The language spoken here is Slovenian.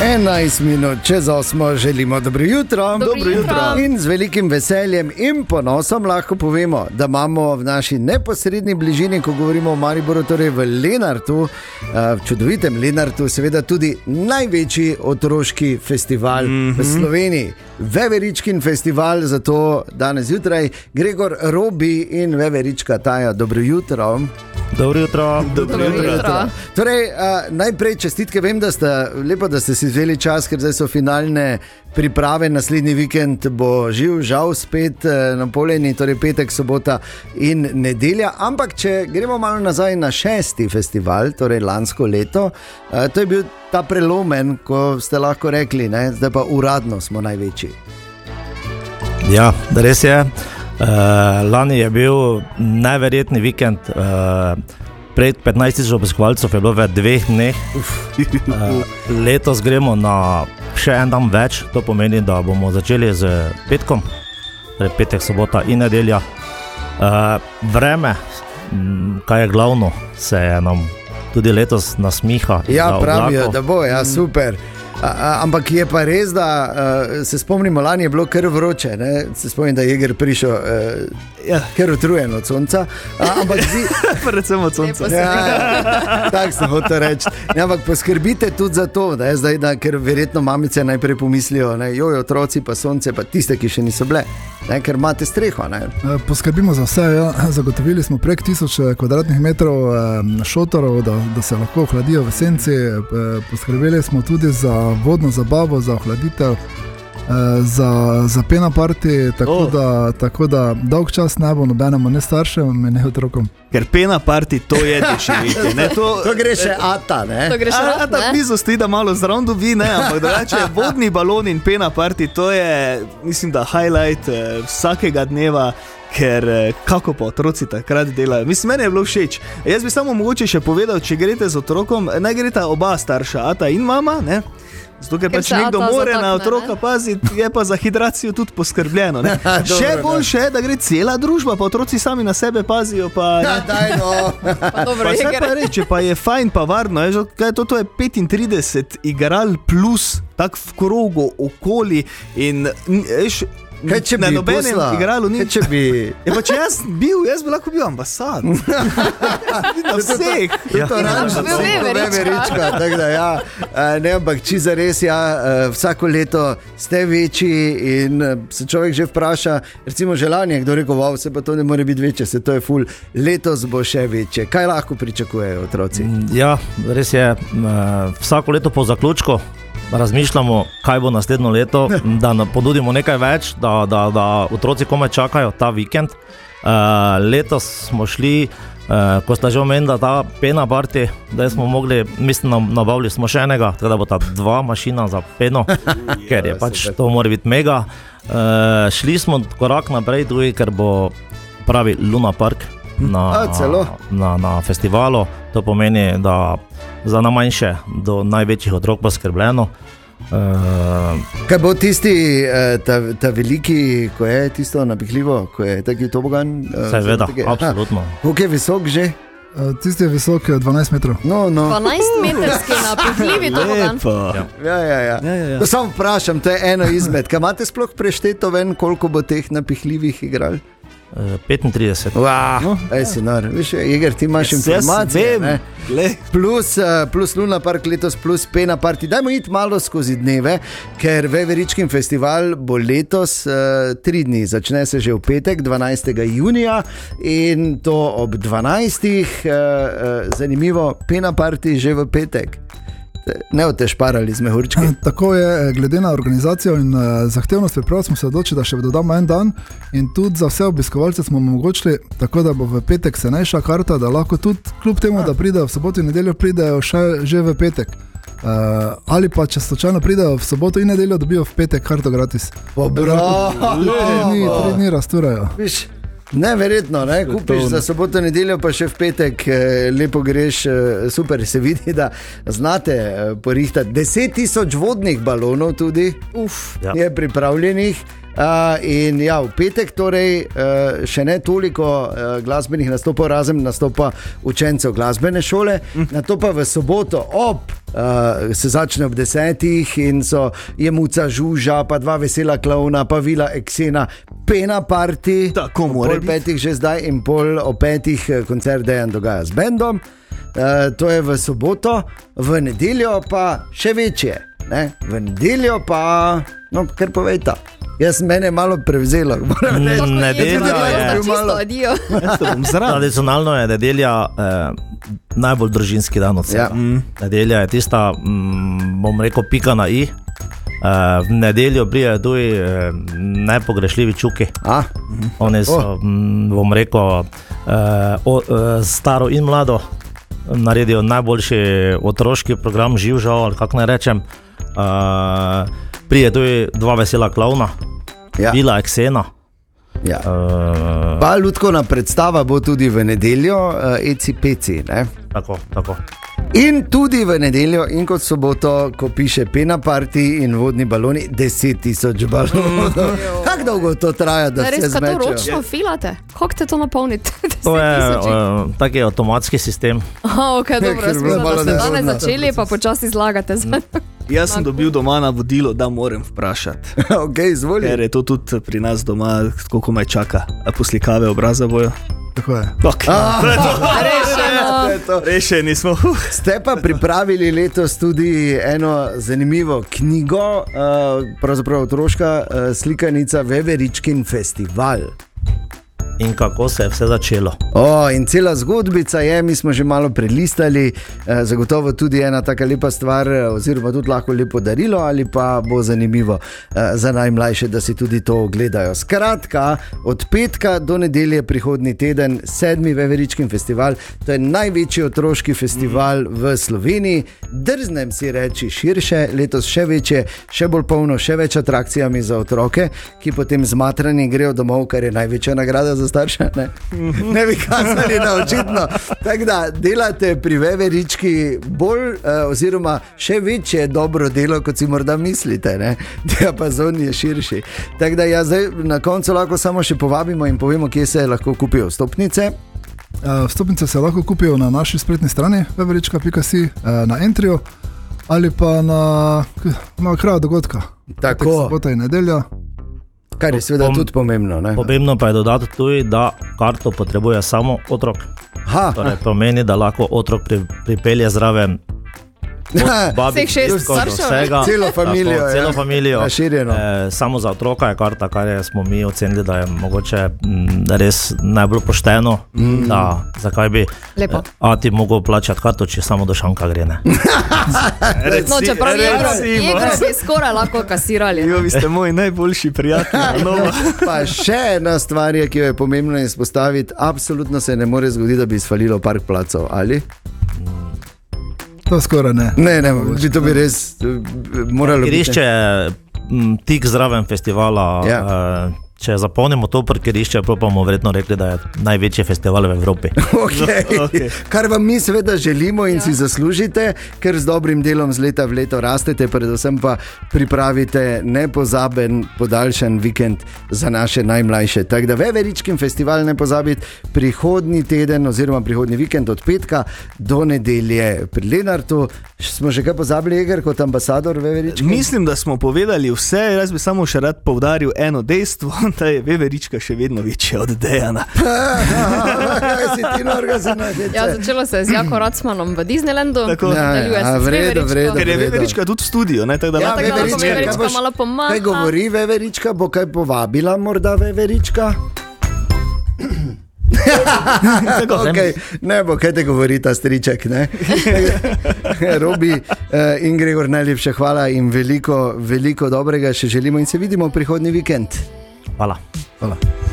11 minut čez 8 želimo dobro jutro. Dobro jutro. In z velikim veseljem in ponosom lahko povemo, da imamo v naši neposredni bližini, ko govorimo o Mariboru, torej v Lenartu, v čudovitem Lenartu, seveda tudi največji otroški festival v Sloveniji. Veveričkin festival, zato danes zjutraj Gregor, Robi in Veverička Taja. Dobro jutro. Dobro jutro. Dobro jutro. Torej, najprej čestitke, vem, da ste si vzeli čas, ker zdaj so finalne priprave, naslednji vikend bo živ, žal spet napoljeni, torej petek, sobota in nedelja, ampak če gremo malo nazaj na 6. festival, torej lansko leto, to je bil ta prelomen, ko ste lahko rekli, ne? Zdaj pa uradno smo največji. Ja, res je. Lani je bil neverjetni vikend, pred 15.000 obiskovalcev je bilo v 2 dneh. Letos gremo na še en dan več, to pomeni, da bomo začeli z petkom, petek, sobota in nedelja. Vreme, kaj je glavno, se je nam tudi letos nasmiha. Ja, pravijo, da bo, ja, super. Ampak je pa res, da se spomnimo, lani je bilo kar vroče, ne? Se spomnim, da je Jeger prišel kar utrujen od sonca, ampak predvsem od sonca. Tako sem hotel reči. Ampak poskrbite tudi za to, da je zdaj, ker verjetno mamice najprej pomislijo, ne? Joj, otroci pa sonce, pa tiste, ki še niso bile, ne? Ker imate streho, ne? Poskrbimo za vse, ja. Zagotovili smo prek 1000 kvadratnih metrov šotorov, da se lahko ohladijo v senci. Poskrbeli smo tudi za vodno zabavo, za ohladitev, za pena party, tako da dolg čas ne bo nobenemu, ne staršem, ne otrokom. Ker pena party, to je dešivite. To gre še Ata, ne? To gre še Ata, blizu stoji, da malo zraven dobi, ne? Ampak drugače, vodni balon in pena party, to je, mislim, da highlight vsakega dneva, ker kako pa otroci takrat delajo. Mislim, meni je bilo všeč. Jaz bi samo mogoče še povedal, če greste z otrokom, naj gresta oba starša, Ata in mama, ne? Zato, ker pač nekdo more na otroka paziti, je pa za hidracijo tudi poskrbljeno, ne? Še boljše je, da gre cela družba, pa otroci sami na sebe pazijo, pa... Pa vse pa reče, pa je fajn, pa varno, to je 35 igral plus, tak v krogu, okoli in... Kaj če bi igralu ni. Kaj če bi... Pa če jaz bi lahko bil ambasad. Na vseh. Veverička, tako da ja. Ne, ampak čisto res, ja, vsako leto ste večji in se človek že vpraša, recimo želanje, kdo rekel, wow, se pa to ne more biti večje, se to je ful, letos bo še večje. Kaj lahko pričakujejo otroci? Ja, res je, vsako leto po zaključku razmišljamo, kaj bo naslednjo leto, da ponudimo nekaj več, da otroci komaj čakajo ta vikend. Letos smo šli, ko sta že omenila ta pena party, da smo mogli, mislim, nabavili smo še enega, tako da bo ta 2 mašina za peno, ker je pač to mora biti mega. Šli smo korak naprej tudi, ker bo pravi Luna Park na festivalu. To pomeni, da za najmanjše do največjih otrok poskrbljeno. Kaj bo tisti, ta veliki, ko je tisto napihljivo, ko je taki tobogan? Seveda, absolutno. Koliko je visok že? Tisti je visok 12 metrov. No. 12 metrski napihljivi tobogan. Ja. To samo vprašam, to je eno izmed. Kaj imate sploh prešteto ven, koliko bo teh napihljivih igral? 35. Si nar. Viš, Jeger, ti imaš informacije, ne? Plus Luna Park letos, plus pena party. Dajmo iti malo skozi dneve, ker Veveričkin festival bo letos 3 dni. Začne se že v petek, 12. junija in to ob 12. Zanimivo, pena party že v petek. Ne boste šparali z mehurčki. Tako je, glede na organizacijo in zahtevnost priprav smo se odločili, da še dodamo en dan in tudi za vse obiskovalce smo omogočili, tako da bo v petek cenejša karta, da lahko tudi kljub temu, da pridejo v soboto in nedeljo, pridejo že v petek. Ali pa če slučajno pridejo v soboto in nedeljo, dobijo v petek karto gratis. Bravo! 3 dni rasturajo. Neverjetno, ne? Kupiš za soboto, nedeljo, pa še v petek lepo greš, super, se vidi, da znate porihtati. 10 000 vodnih balonov tudi je pripravljenih. In ja, v petek torej še ne toliko glasbenih nastopov, razen nastopa učencev glasbene šole, nato pa v soboto se začne ob 10 in je Muca Žuža, pa 2 vesela klovna, pa Vila Eksena, Pena Party, pol 5 že zdaj in pol o 5 koncert Dejan dogaja z bendom. To je v soboto, v nedeljo pa še večje, ne? V nedeljo pa, no, kar povejta. Mene je malo prevzelo. Tradicionalno je nedelja najbolj družinski dan od vsega. Nedelja je tista, bom rekel, pika na i. V nedeljo prijajo tudi najpogrešljivi čuki. Oni so, bom rekel, staro in mlado naredijo najboljši otroški program, živ žal, ali kako naj rečem. Prije tudi 2 vesela klovna, Vila Eksena. Pa lutkovna predstava bo tudi v nedeljo, ECPC, ne? Tako. In tudi v nedeljo in kot soboto, ko piše Pena Party in vodni baloni, 10,000 balonov. Kako dolgo to traja, da se zmečejo? Res, to ročno filate? Kako te to napolnite? To je taki avtomatski sistem. Ok, dobro, da ste danes začeli, pa počasi zlagate. Jaz sem dobil doma navodilo, da moram vprašati. Ok, izvoli. Ker je to tudi pri nas doma, koliko me čaka. Poslikave obraza bojo. Tako je. Rešeni smo. Ste pa pripravili letos tudi eno zanimivo knjigo, pravzaprav otroška slikanica Veveričkin festival. In kako se je vse začelo? In cela zgodbica je, mi smo že malo prelistali, zagotovo tudi ena taka lepa stvar, oziroma tudi lahko lepo darilo, ali pa bo zanimivo za najmlajše, da si tudi to ogledajo. Skratka, od petka do nedelje prihodnji teden 7. Veveričkin festival, to je največji otroški festival v Sloveniji, drznem si reči širše, letos še večje, še bolj polno, še več atrakcijami za otroke, ki potem zmatrani grejo domov, kar je največja nagrada za starša, ne bi kazali na očitno. Tako da delate pri Veverički bolj oziroma še večje dobro delo, kot si morda mislite, ne? Diapazon je širši. Tako da zdaj na koncu lahko samo še povabimo in povemo, kje se lahko kupijo vstopnice. Vstopnice se lahko kupijo na naši spletni strani veverička.si, na Entriju ali pa na kraju dogodka. Tako. Sobota in nedelja. Kar je seveda tudi pomembno, ne? Pomembno pa je dodati tudi, da karto potrebuje samo otrok. Torej pomeni, da lahko otrok pripelje zraven vseh 6 staršev, celo familijo, samo za otroka je karta, kar smo mi ocenili, da je mogoče res najbolj pošteno, da zakaj bi Ati mogel plačati karto, če samo do šanka gre, ne? No, čeprav Jegro bi skoraj lahko kasirali. Vi ste moji najboljši prijatelji. Pa še ena stvar je, ki jo je pomembno izpostaviti, absolutno se ne more zgoditi, da bi izfalilo park placov, ali? To skoraj ne. Ne, to bi res moralo biti. Parkirišče je tik zraven festivala. Če zapolnimo to parkirišče, pa bomo verjetno rekli, da je največji festival v Evropi. Okay. Kar vam mi seveda želimo in si zaslužite, ker z dobrim delom z leta v leto rastete, predvsem pa pripravite nepozaben podaljšan vikend za naše najmlajše. Tako da Veveričkin festival ne pozabiti prihodnji teden oziroma prihodnji vikend od petka do nedelje pri Lenartu. Smo že kaj pozabili, Eger, kot ambasador Veveričkin? Mislim, da smo povedali vse, jaz bi samo še rad poudaril eno dejstvo, da je Veverička še vedno večja od Dejana. Začelo se je z Jako Racmanom v Disneylandu. Vredo. Ker je Veverička tudi v studiu. Veverička malo pomaha. Kaj govori Veverička? Bo kaj povabila morda Veverička? Okay. Ne bo, kaj te govori ta striček, ne? Robi in Gregor, najlepše hvala in veliko dobrega še želimo in se vidimo prihodnji vikend. Hvala.